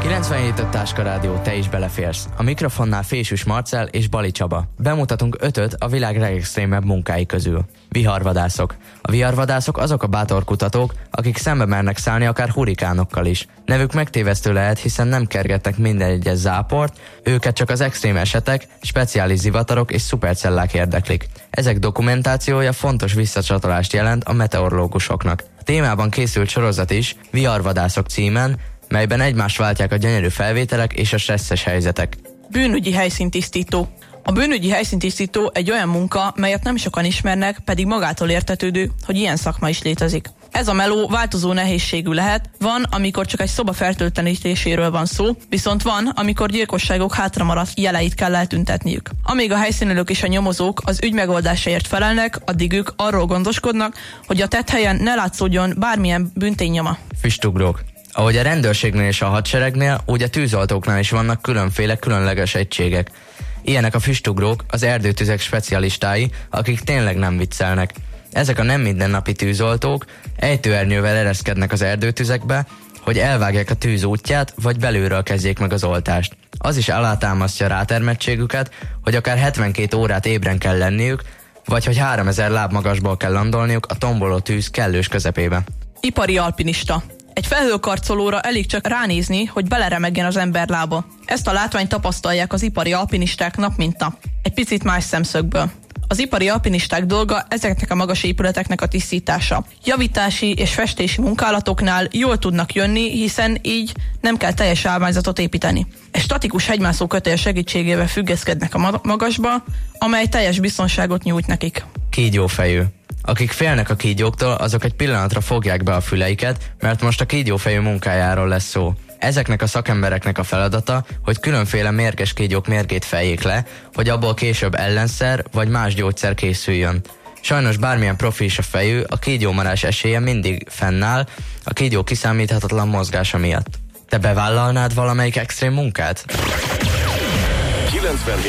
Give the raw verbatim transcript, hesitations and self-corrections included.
kilencvenhét öt Táska Rádió, te is beleférsz. A mikrofonnál Fésűs Marcell és Bali Csaba. Bemutatunk ötöt a világ legextrémebb munkái közül. Viharvadászok. A viharvadászok azok a bátor kutatók, akik szembe mernek szállni akár hurikánokkal is. Nevük megtévesztő lehet, hiszen nem kergetnek minden egyes záport, őket csak az extrém esetek, speciális zivatarok és szupercellák érdeklik. Ezek dokumentációja fontos visszacsatolást jelent a meteorológusoknak. A témában készült sorozat is, Viharvadászok címen, melyben egymást váltják a gyönyörű felvételek és a stresszes helyzetek. Bűnügyi helyszíntisztító. A bűnügyi helyszíntisztító egy olyan munka, melyet nem sokan ismernek, pedig magától értetődő, hogy ilyen szakma is létezik. Ez a meló változó nehézségű lehet, van, amikor csak egy szoba fertőtlenítéséről van szó, viszont van, amikor gyilkosságok hátramaradt jeleit kell eltüntetniük. Amíg a helyszínelők és a nyomozók az ügy megoldásáért felelnek, addig ők arról gondoskodnak, hogy a tetthelyen ne látszódjon bármilyen bűnténynyoma. Füstugrók. Ahogy a rendőrségnél és a hadseregnél, úgy a tűzoltóknál is vannak különféle különleges egységek. Ilyenek a füstugrók, az erdőtüzek specialistái, akik tényleg nem viccelnek. Ezek a nem mindennapi tűzoltók ejtőernyővel ereszkednek az erdőtüzekbe, hogy elvágják a tűz útját, vagy belülről kezdjék meg az oltást. Az is alátámasztja rátermettségüket, hogy akár hetvenkét órát ébren kell lenniük, vagy hogy háromezer láb magasból kell landolniuk a tomboló tűz kellős közepébe. Ipari alpinista. Egy felhőkarcolóra elég csak ránézni, hogy beleremegjen az ember lába. Ezt a látványt tapasztalják az ipari alpinisták nap mint nap. Egy picit más szemszögből. Az ipari alpinisták dolga ezeknek a magas épületeknek a tisztítása. Javítási és festési munkálatoknál jól tudnak jönni, hiszen így nem kell teljes állványzatot építeni. Egy statikus hegymászó kötél segítségével függeszkednek a magasba, amely teljes biztonságot nyújt nekik. Kígyófejű. Akik félnek a kígyóktól, azok egy pillanatra fogják be a füleiket, mert most a kígyófejű munkájáról lesz szó. Ezeknek a szakembereknek a feladata, hogy különféle mérges kígyók mérgét feljék le, hogy abból később ellenszer vagy más gyógyszer készüljön. Sajnos bármilyen profi is a fejű, a kígyómarás esélye mindig fennáll, a kígyó kiszámíthatatlan mozgása miatt. Te bevállalnád valamelyik extrém munkát?